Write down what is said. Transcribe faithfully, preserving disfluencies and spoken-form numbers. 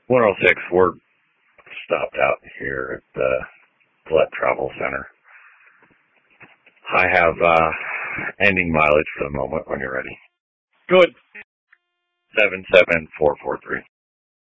one oh six, we're stopped out here at the Gillette Travel Center. I have uh, ending mileage for the moment when you're ready. Good. seven seven four four three.